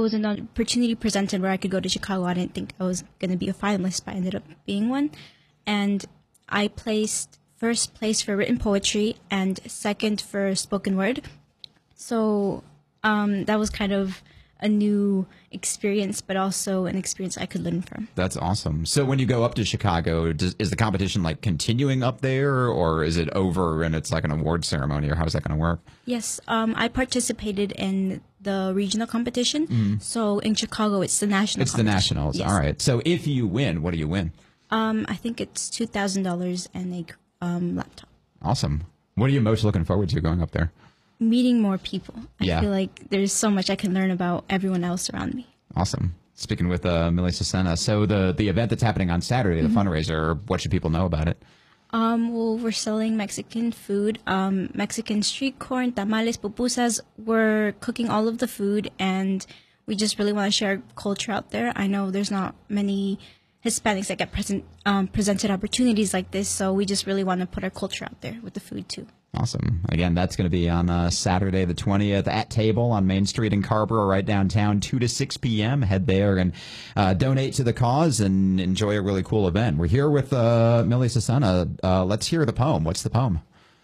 was an opportunity presented where I could go to Chicago. I didn't think I was going to be a finalist, but I ended up being one. And I placed first place for written poetry and second for spoken word. So that was kind of a new experience, but also an experience I could learn from. That's awesome. So when you go up to Chicago, is the competition like continuing up there, or is it over and it's like an award ceremony, or how is that going to work? Yes, I participated in the regional competition. So in Chicago, it's the national. It's the nationals. Yes. All right. So if you win, what do you win? I think it's $2,000 and a laptop. Awesome. What are you most looking forward to going up there? Meeting more people. Yeah. I feel like there's so much I can learn about everyone else around me. Awesome. Speaking with Millie Susena, so the event that's happening on Saturday, the fundraiser, what should people know about it? Well, we're selling Mexican food, Mexican street corn, tamales, pupusas. We're cooking all of the food, and we just really want to share our culture out there. I know there's not many Hispanics that get presented opportunities like this, so we just really want to put our culture out there with the food too. Awesome. Again, that's going to be on Saturday the 20th at Table on Main Street in Carrboro, right downtown, 2 to 6 p.m. Head there and donate to the cause and enjoy a really cool event. We're here with Millie Susena. Let's hear the poem. What's the poem?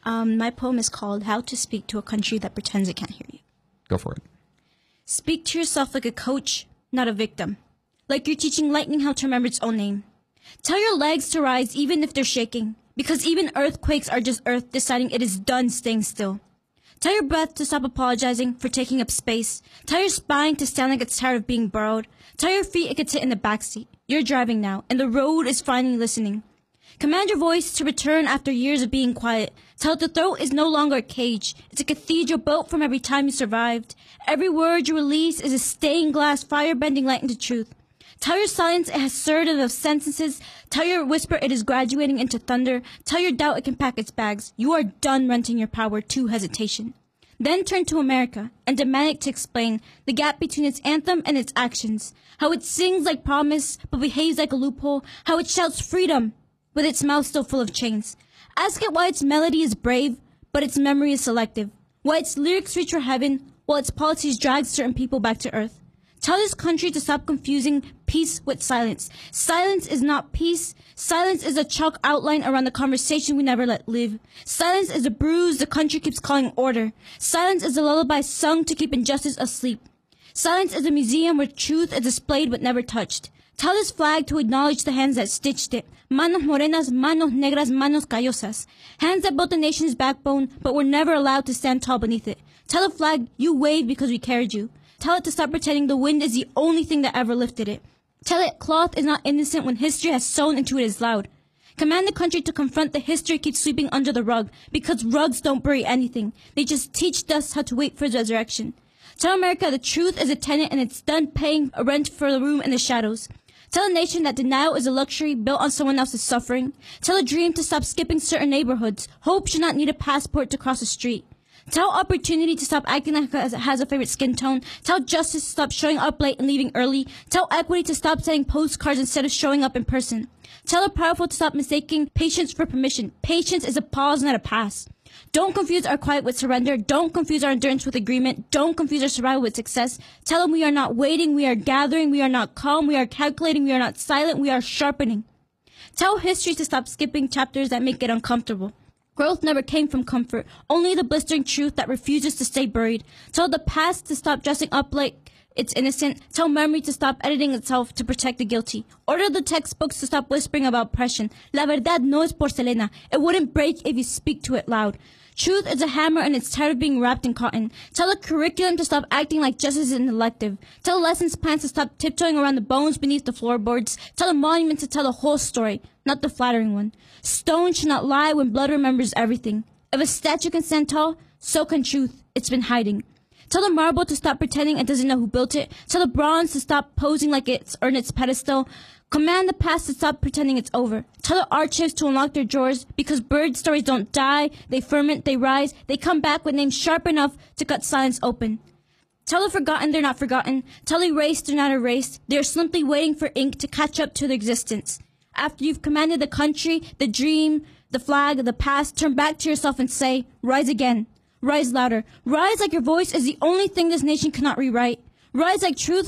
My poem is called How to Speak to a Country That Pretends It Can't Hear You. Go for it. Speak to yourself like a coach, not a victim. Like you're teaching lightning how to remember its own name. Tell your legs to rise even if they're shaking. Because even earthquakes are just earth deciding it is done staying still. Tell your breath to stop apologizing for taking up space. Tell your spine to stand like it's tired of being borrowed. Tell your feet it could sit in the backseat. You're driving now, and the road is finally listening. Command your voice to return after years of being quiet. Tell it the throat is no longer a cage. It's a cathedral built from every time you survived. Every word you release is a stained glass fire-bending light into truth. Tell your silence it has served enough sentences. Tell your whisper it is graduating into thunder. Tell your doubt it can pack its bags. You are done renting your power to hesitation. Then turn to America and demand it to explain the gap between its anthem and its actions. How it sings like promise but behaves like a loophole. How it shouts freedom with its mouth still full of chains. Ask it why its melody is brave but its memory is selective. Why its lyrics reach for heaven while its policies drag certain people back to earth. Tell this country to stop confusing peace with silence. Silence is not peace. Silence is a chalk outline around the conversation we never let live. Silence is a bruise the country keeps calling order. Silence is a lullaby sung to keep injustice asleep. Silence is a museum where truth is displayed but never touched. Tell this flag to acknowledge the hands that stitched it. Manos morenas, manos negras, manos callosas. Hands that built the nation's backbone but were never allowed to stand tall beneath it. Tell the flag you waved because we carried you. Tell it to stop pretending the wind is the only thing that ever lifted it. Tell it cloth is not innocent when history has sewn into it is loud. Command the country to confront the history it keeps sweeping under the rug, because rugs don't bury anything. They just teach us how to wait for resurrection. Tell America the truth is a tenant and it's done paying a rent for the room in the shadows. Tell a nation that denial is a luxury built on someone else's suffering. Tell a dream to stop skipping certain neighborhoods. Hope should not need a passport to cross the street. Tell opportunity to stop acting like it has a favorite skin tone. Tell justice to stop showing up late and leaving early. Tell equity to stop sending postcards instead of showing up in person. Tell the powerful to stop mistaking patience for permission. Patience is a pause, not a pass. Don't confuse our quiet with surrender. Don't confuse our endurance with agreement. Don't confuse our survival with success. Tell them we are not waiting, we are gathering, we are not calm, we are calculating, we are not silent, we are sharpening. Tell history to stop skipping chapters that make it uncomfortable. Growth never came from comfort, only the blistering truth that refuses to stay buried. Tell the past to stop dressing up like it's innocent. Tell memory to stop editing itself to protect the guilty. Order the textbooks to stop whispering about oppression. La verdad no es porcelana. It wouldn't break if you speak to it loud. Truth is a hammer and it's tired of being wrapped in cotton. Tell the curriculum to stop acting like justice is an elective. Tell the lessons plans to stop tiptoeing around the bones beneath the floorboards. Tell the monument to tell the whole story, not the flattering one. Stone should not lie when blood remembers everything. If a statue can stand tall, so can truth. It's been hiding. Tell the marble to stop pretending it doesn't know who built it. Tell the bronze to stop posing like it's earned its pedestal. Command the past to stop pretending it's over. Tell the archives to unlock their drawers, because bird stories don't die, they ferment, they rise, they come back with names sharp enough to cut silence open. Tell the forgotten they're not forgotten. Tell the erased they're not erased. They are simply waiting for ink to catch up to their existence. After you've commanded the country, the dream, the flag, the past, turn back to yourself and say, rise again. Rise louder. Rise like your voice is the only thing this nation cannot rewrite. Rise like truth